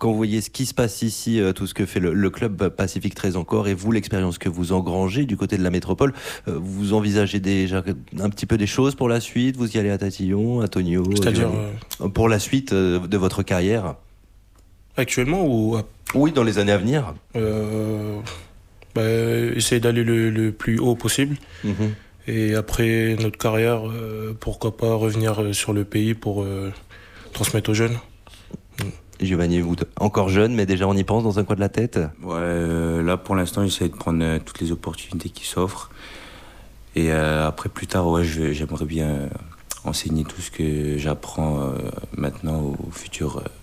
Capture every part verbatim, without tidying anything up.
quand vous voyez ce qui se passe ici, euh, tout ce que fait le, le club Pacifique treize encore, et vous, l'expérience que vous engrangez du côté de la métropole, euh, vous envisagez déjà un petit peu des choses pour la suite? Vous y allez à Tatillon, à Tonio? C'est-à-dire euh... Pour la suite euh, de votre carrière? Actuellement ou... Oui, dans les années à venir. Euh... Bah, essayer d'aller le, le plus haut possible. Mmh. Et après notre carrière, euh, pourquoi pas revenir sur le pays pour euh, transmettre aux jeunes. Mmh. Giovanni, vous encore jeune, mais déjà on y pense dans un coin de la tête? Ouais, euh, là pour l'instant j'essaie de prendre euh, toutes les opportunités qui s'offrent. Et euh, après plus tard, ouais, je, j'aimerais bien euh, enseigner tout ce que j'apprends euh, maintenant au futur, euh,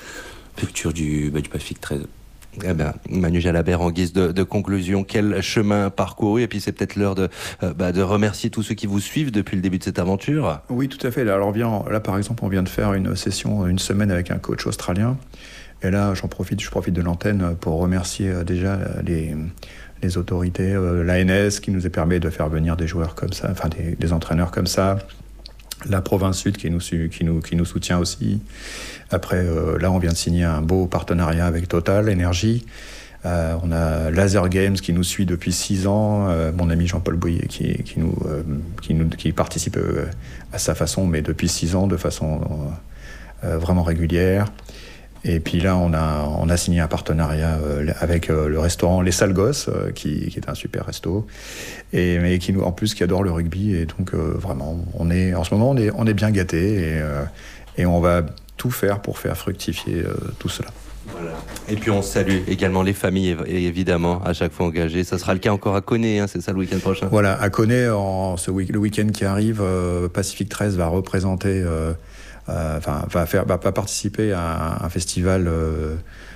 futur du, bah, du Pacifique treize. Eh ben, Manu Jalabert, en guise de, de conclusion, quel chemin parcouru? Et puis c'est peut-être l'heure de, euh, bah, de remercier tous ceux qui vous suivent depuis le début de cette aventure. Oui, tout à fait. Là, alors, vient, là, par exemple, on vient de faire une session, une semaine avec un coach australien. Et là, j'en profite, je profite de l'antenne pour remercier euh, déjà les, les autorités, euh, l'A N S qui nous a permis de faire venir des joueurs comme ça, enfin des, des entraîneurs comme ça. La province sud qui nous, qui nous, qui nous soutient aussi. Après, euh, là, on vient de signer un beau partenariat avec Total Énergie. Euh, on a Laser Games qui nous suit depuis six ans. Euh, mon ami Jean-Paul Boyer qui, qui, nous, euh, qui, nous, qui participe euh, à sa façon, mais depuis six ans, de façon euh, vraiment régulière. Et puis là, on a, on a signé un partenariat euh, avec euh, le restaurant Les Sales Gosses, euh, qui, qui est un super resto, et mais qui nous, en plus, qui adore le rugby. Et donc, euh, vraiment, on est, en ce moment, on est, on est bien gâtés, et, euh, et on va tout faire pour faire fructifier euh, tout cela. Voilà. Et puis on salue également les familles, évidemment, à chaque fois engagées. Ça sera le cas encore à Koné, hein, c'est ça, le week-end prochain? Voilà, à Koné, en, ce week- le week-end qui arrive, euh, Pacifique treize va représenter... Euh, Enfin, euh, va, faire, va participer à un festival euh,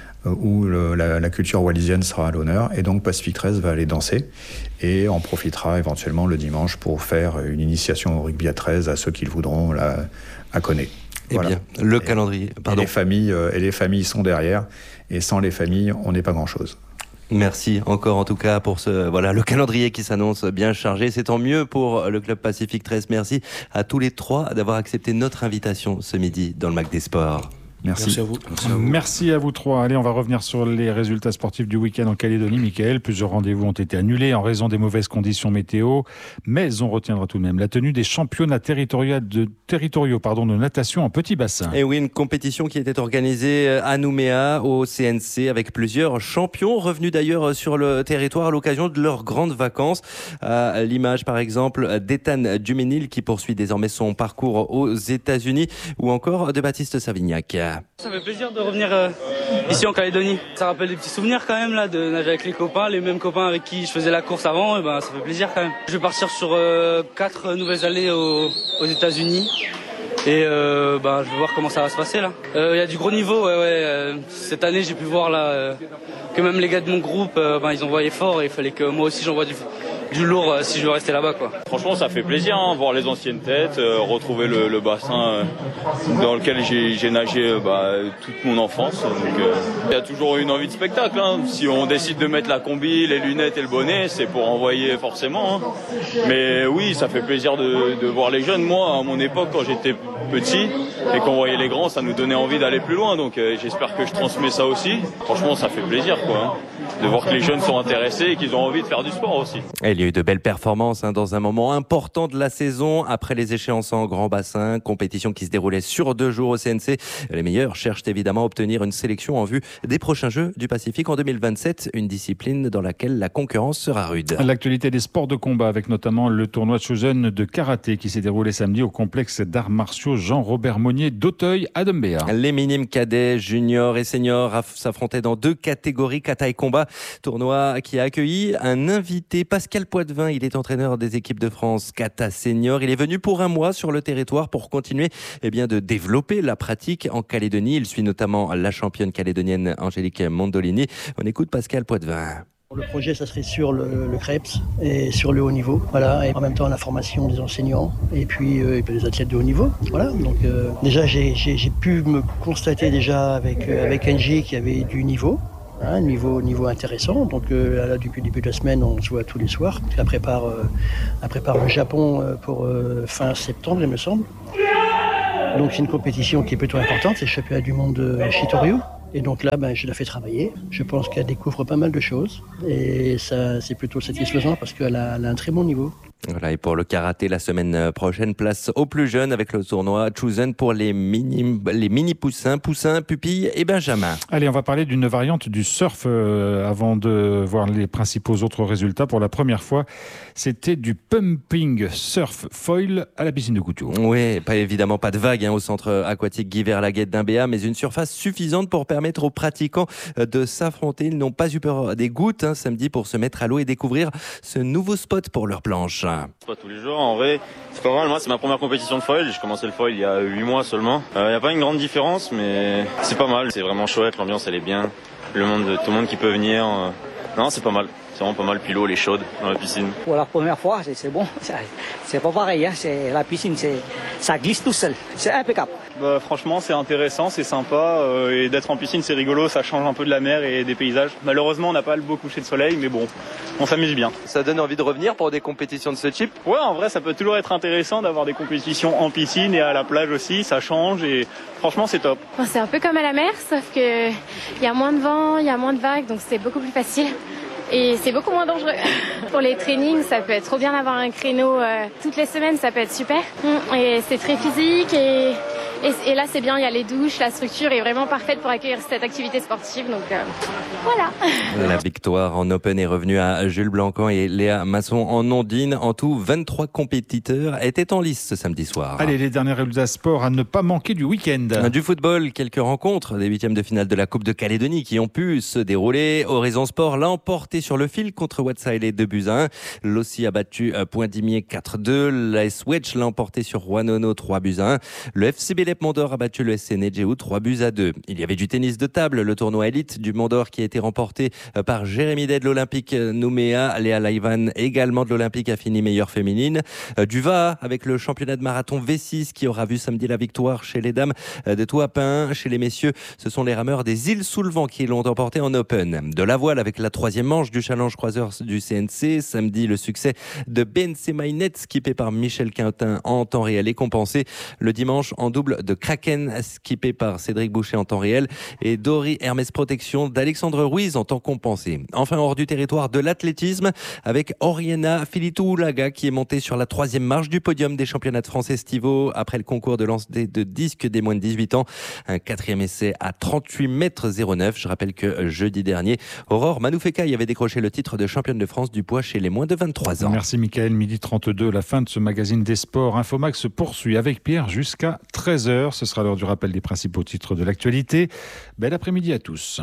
où le, la, la culture wallisienne sera à l'honneur, et donc Pacifique treize va aller danser, et on profitera éventuellement le dimanche pour faire une initiation au rugby à treize à ceux qui le voudront là, à Koné. Eh voilà. bien, le et, calendrier, pardon. Et les familles, euh, et les familles sont derrière, et sans les familles, on n'est pas grand-chose. Merci encore en tout cas pour ce voilà le calendrier qui s'annonce bien chargé. C'est tant mieux pour le club Pacifique treize. Merci à tous les trois d'avoir accepté notre invitation ce midi dans le Mac des Sports. Merci. Merci à vous. Merci à vous. Merci à vous trois. Allez, on va revenir sur les résultats sportifs du week-end en Calédonie. Michael, plusieurs rendez-vous ont été annulés en raison des mauvaises conditions météo, mais on retiendra tout de même la tenue des championnats territoriaux de, territoriaux, pardon, de natation en petit bassin. Et oui, une compétition qui était organisée à Nouméa, au C N C, avec plusieurs champions revenus d'ailleurs sur le territoire à l'occasion de leurs grandes vacances. À l'image, par exemple, d'Ethan Duménil qui poursuit désormais son parcours aux États-Unis, ou encore de Baptiste Savignac. Ça fait plaisir de revenir euh, ici en Calédonie. Ça rappelle des petits souvenirs quand même là, de nager avec les copains, les mêmes copains avec qui je faisais la course avant. Et ben, ça fait plaisir quand même. Je vais partir sur euh, quatre nouvelles années aux, aux États-Unis. Et euh, bah, je vais voir comment ça va se passer là. Il euh, y a du gros niveau. Ouais, ouais, euh, cette année, j'ai pu voir là euh, que même les gars de mon groupe, euh, bah, ils envoyaient fort. Et il fallait que moi aussi j'envoie du, du lourd euh, si je veux rester là-bas, quoi. Franchement, ça fait plaisir, hein, voir les anciennes têtes, euh, retrouver le, le bassin euh, dans lequel j'ai, j'ai nagé euh, bah, toute mon enfance. Donc, euh, il y a toujours une envie de spectacle. Hein. Si on décide de mettre la combi, les lunettes et le bonnet, c'est pour envoyer forcément. Hein. Mais oui, ça fait plaisir de, de voir les jeunes. Moi, à mon époque, quand j'étais petit et qu'on voyait les grands, ça nous donnait envie d'aller plus loin. Donc euh, j'espère que je transmets ça aussi. Franchement, ça fait plaisir, quoi, hein, de voir que les jeunes sont intéressés et qu'ils ont envie de faire du sport aussi. Et il y a eu de belles performances hein, dans un moment important de la saison après les échéances en grand bassin, compétition qui se déroulait sur deux jours au C N C. Les meilleurs cherchent évidemment à obtenir une sélection en vue des prochains Jeux du Pacifique en deux mille vingt-sept, une discipline dans laquelle la concurrence sera rude. L'actualité des sports de combat avec notamment le tournoi de Chosen de karaté qui s'est déroulé samedi au complexe d'arts martiaux Jean-Robert Monnier d'Auteuil à Dembéa. Les minimes cadets, juniors et seniors s'affrontaient dans deux catégories, kata et combat. Tournoi qui a accueilli un invité, Pascal Poitvin. Il est entraîneur des équipes de France kata senior. Il est venu pour un mois sur le territoire pour continuer eh bien, de développer la pratique en Calédonie. Il suit notamment la championne calédonienne Angélique Mondolini. On écoute Pascal Poitvin. Le projet, ça serait sur le, le CREPS et sur le haut niveau, voilà, et en même temps la formation des enseignants et puis, euh, et puis les athlètes de haut niveau, voilà. Donc euh, déjà j'ai, j'ai, j'ai pu me constater déjà avec euh, avec Angie qu'il y avait du niveau, hein, niveau niveau intéressant. Donc euh, là depuis le début de la semaine, on se voit tous les soirs. Elle prépare, euh, elle prépare le Japon pour euh, fin septembre, il me semble. Donc c'est une compétition qui est plutôt importante, c'est le championnat du monde de Shitoryu. Et donc là, ben, je la fais travailler. Je pense qu'elle découvre pas mal de choses. Et ça, c'est plutôt satisfaisant parce qu'elle a, elle a un très bon niveau. Voilà, et pour le karaté, la semaine prochaine, place aux plus jeunes avec le tournoi Chosen pour les mini, les mini poussins, poussins, pupilles et benjamins. Allez, on va parler d'une variante du surf euh, avant de voir les principaux autres résultats. Pour la première fois, c'était du pumping surf foil à la piscine de Couture. Oui, pas évidemment pas de vagues hein, au centre aquatique Guy Verlaguet d'Imbéa, mais une surface suffisante pour permettre aux pratiquants de s'affronter. Ils n'ont pas eu peur des gouttes hein, samedi pour se mettre à l'eau et découvrir ce nouveau spot pour leur planche. Pas tous les jours, en vrai, c'est pas mal. Moi, c'est ma première compétition de foil. J'ai commencé le foil il y a huit mois seulement. Il euh, n'y a pas une grande différence, mais c'est pas mal. C'est vraiment chouette, l'ambiance elle est bien. Le monde, tout le monde qui peut venir. Euh... Non, c'est pas mal. C'est vraiment pas mal. Puis l'eau, elle est chaude dans la piscine. Pour la première fois, c'est, c'est bon. C'est, c'est pas pareil. Hein. C'est, la piscine, c'est, ça glisse tout seul. C'est impeccable. Bah, franchement, c'est intéressant, c'est sympa. Euh, et d'être en piscine, c'est rigolo. Ça change un peu de la mer et des paysages. Malheureusement, on n'a pas le beau coucher de soleil, mais bon, on s'amuse bien. Ça donne envie de revenir pour des compétitions de ce type ? Ouais, en vrai, ça peut toujours être intéressant d'avoir des compétitions en piscine et à la plage aussi. Ça change et franchement, c'est top. Bon, c'est un peu comme à la mer, sauf que il y a moins de vent, il y a moins de vagues, donc c'est beaucoup plus facile. Et c'est beaucoup moins dangereux. Pour les trainings, ça peut être trop bien d'avoir un créneau euh, toutes les semaines, ça peut être super. Et c'est très physique et, et, et là c'est bien, il y a les douches, la structure est vraiment parfaite pour accueillir cette activité sportive. Donc euh, voilà. La victoire en Open est revenue à Jules Blancan et Léa Masson en Ondine. En tout, vingt-trois compétiteurs étaient en lice ce samedi soir. Allez, les derniers résultats sport à ne pas manquer du week-end. Du football, quelques rencontres des huitièmes de finale de la Coupe de Calédonie qui ont pu se dérouler. Horizon Sport l'a emporté sur le fil contre Watsile deux buts à un. L'Ossi a battu Pointe-Dimier quatre deux. L'A S Wedge l'a emporté sur Roanono trois buts à un. Le F C Bélep Mondor a battu le S C Nedjéou trois buts à deux. Il y avait du tennis de table, le tournoi élite du Mondor qui a été remporté par Jérémy Day de l'Olympique Nouméa. Léa Laivan également de l'Olympique a fini meilleure féminine. Du V A A avec le championnat de marathon V six qui aura vu samedi la victoire chez les dames de Touapin. Chez les messieurs, ce sont les rameurs des îles sous le vent qui l'ont emporté en Open. De la voile avec la troisième manche du Challenge Croiseurs du C N C. Samedi, le succès de Ben Semaïnet, skippé par Michel Quintin en temps réel et compensé le dimanche en double de Kraken, skippé par Cédric Boucher en temps réel et Dori Hermès Protection d'Alexandre Ruiz en temps compensé. Enfin, hors du territoire de l'athlétisme avec Oriana Filitou-Oulaga qui est montée sur la troisième marche du podium des championnats de France estivaux après le concours de lance de disques des moins de dix-huit ans. Un quatrième essai à trente-huit mètres zéro neuf. Je rappelle que jeudi dernier, Aurore Manoufeka avait décroché le titre de championne de France du poids chez les moins de vingt-trois ans. Merci Mickaël, midi trente-deux, la fin de ce magazine des sports. Infomax se poursuit avec Pierre jusqu'à treize heures. Ce sera l'heure du rappel des principaux titres de l'actualité. Bel après-midi à tous.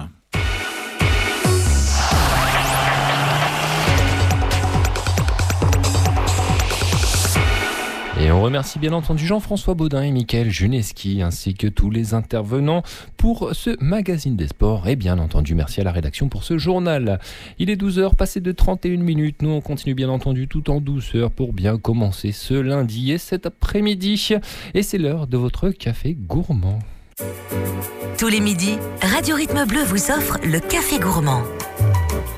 Et on remercie bien entendu Jean-François Baudin et Mickaël Juneski ainsi que tous les intervenants pour ce magazine des sports. Et bien entendu, merci à la rédaction pour ce journal. Il est douze heures, passé de trente et une minutes. Nous, on continue bien entendu tout en douceur pour bien commencer ce lundi et cet après-midi. Et c'est l'heure de votre café gourmand. Tous les midis, Radio Rythme Bleu vous offre le café gourmand.